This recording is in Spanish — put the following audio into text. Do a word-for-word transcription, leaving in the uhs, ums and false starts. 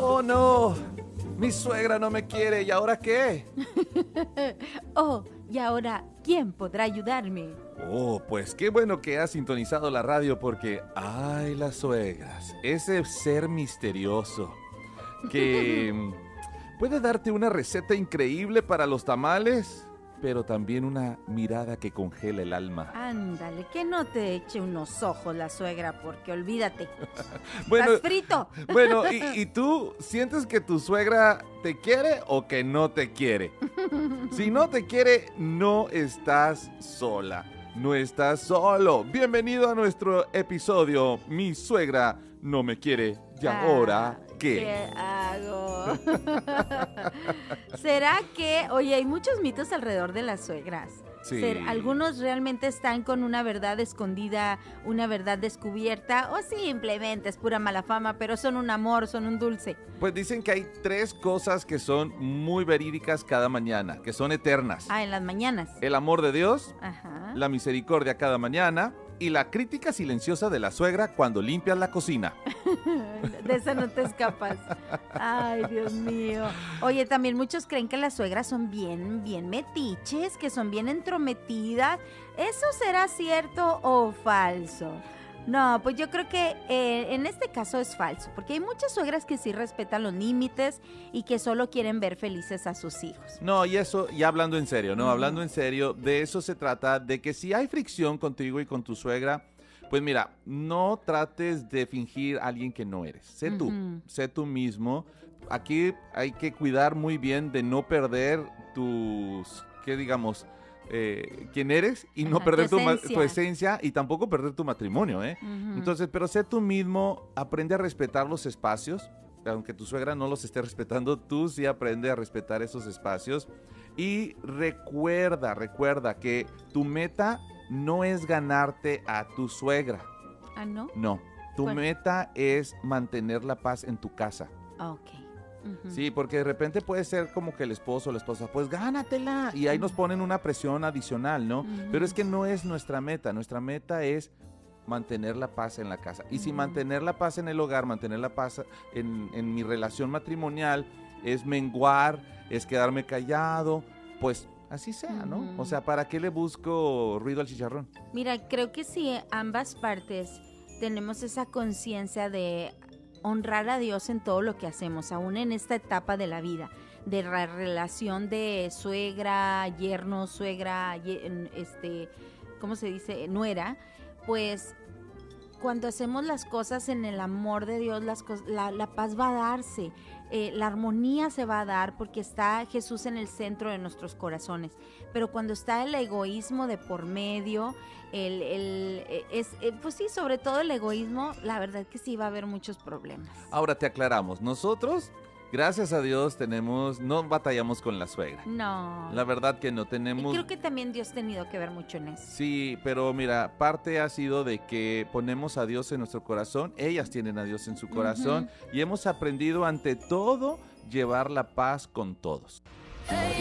Oh, no. Mi suegra no me quiere. ¿Y ahora qué? Oh, y ahora, ¿quién podrá ayudarme? Oh, pues qué bueno que has sintonizado la radio porque, ay, las suegras, ese ser misterioso que mm, puede darte una receta increíble para los tamales, pero también una mirada que congela el alma. Ándale, que no te eche unos ojos la suegra, porque olvídate. Bueno, ¡Estás frito! bueno, ¿y, y tú sientes que tu suegra te quiere o que no te quiere? Si no te quiere, no estás sola. No estás solo. Bienvenido a nuestro episodio Mi suegra no me quiere. ¿Y ahora Ah, qué? ¿Qué hago? ¿Será que, oye, hay muchos mitos alrededor de las suegras? Sí. Ser- algunos realmente están con una verdad escondida, una verdad descubierta, o simplemente es pura mala fama, pero son un amor, son un dulce. Pues dicen que hay tres cosas que son muy verídicas cada mañana, que son eternas. Ah, en las mañanas. El amor de Dios, Ajá. la misericordia cada mañana y la crítica silenciosa de la suegra cuando limpias la cocina. De esa no te escapas. Ay, Dios mío. Oye, también muchos creen que las suegras son bien, bien metiches, que son bien entrometidas. ¿Eso será cierto o falso? No, pues yo creo que eh, en este caso es falso, porque hay muchas suegras que sí respetan los límites y que solo quieren ver felices a sus hijos. No, y eso, ya hablando en serio, ¿no? Ujú. Hablando en serio, de eso se trata, de que si hay fricción contigo y con tu suegra, pues mira, no trates de fingir a alguien que no eres. Sé tú, Ujú. sé tú mismo. Aquí hay que cuidar muy bien de no perder tus, ¿qué digamos? Eh, quién eres y no Ajá, perder tu tu, ma- esencia. tu esencia y tampoco perder tu matrimonio, ¿eh? Ujú. Entonces, pero sé tú mismo, aprende a respetar los espacios, aunque tu suegra no los esté respetando, tú sí aprende a respetar esos espacios y recuerda, recuerda que tu meta no es ganarte a tu suegra, Ah, ¿no? no, tu ¿Cuál? meta es mantener la paz en tu casa. Ah, ok. Ujú. Sí, porque de repente puede ser como que el esposo o la esposa, pues gánatela. Y ahí nos ponen una presión adicional, ¿no? Ujú. Pero es que no es nuestra meta. Nuestra meta es mantener la paz en la casa. Y si Ujú. mantener la paz en el hogar, mantener la paz en, en mi relación matrimonial, es menguar, es quedarme callado, pues así sea, ¿no? Ujú. O sea, ¿para qué le busco ruido al chicharrón? Mira, creo que si ambas partes tenemos esa conciencia de honrar a Dios en todo lo que hacemos, aún en esta etapa de la vida, de la relación de suegra, yerno, suegra, ye- en- este, ¿cómo se dice? Nuera, pues cuando hacemos las cosas en el amor de Dios, las cos- la, la paz va a darse, eh, la armonía se va a dar porque está Jesús en el centro de nuestros corazones. Pero cuando está el egoísmo de por medio, el, el, eh, es, eh, pues sí, sobre todo el egoísmo, la verdad que sí va a haber muchos problemas. Ahora te aclaramos, nosotros, gracias a Dios, tenemos, no batallamos con la suegra. No. La verdad que no Y tenemos... creo que también Dios ha tenido que ver mucho en eso. Sí, pero mira, parte ha sido de que ponemos a Dios en nuestro corazón, ellas tienen a Dios en su corazón y hemos aprendido ante todo llevar la paz con todos.